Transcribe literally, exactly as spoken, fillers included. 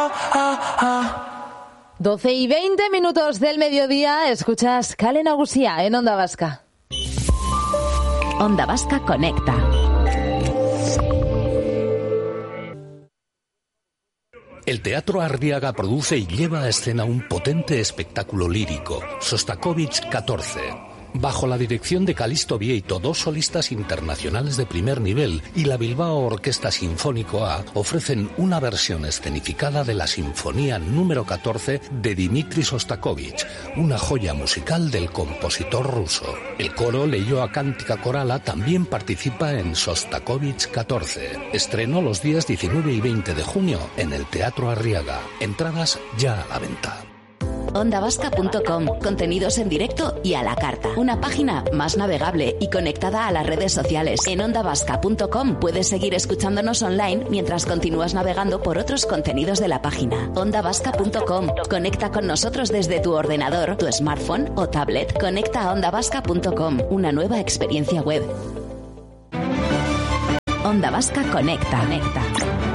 doce y veinte minutos del mediodía, escuchas Kale Nagusia en Onda Vasca. Onda Vasca Conecta. El Teatro Arriaga produce y lleva a escena un potente espectáculo lírico, Sostakovich catorce. Bajo la dirección de Calixto Vieito, dos solistas internacionales de primer nivel y la Bilbao Orquesta Sinfónico A ofrecen una versión escenificada de la Sinfonía número catorce de Dmitri Sostakovich, una joya musical del compositor ruso. El coro Leioa Cántica Corala también participa en Sostakovich catorce. Estreno los días diecinueve y veinte de junio en el Teatro Arriaga. Entradas ya a la venta. onda vasca punto com, contenidos en directo y a la carta. Una página más navegable y conectada a las redes sociales. En onda vasca punto com puedes seguir escuchándonos online mientras continúas navegando por otros contenidos de la página. onda vasca punto com. Conecta con nosotros desde tu ordenador, tu smartphone o tablet. Conecta a onda vasca punto com, una nueva experiencia web. Onda Vasca Conecta. Conecta.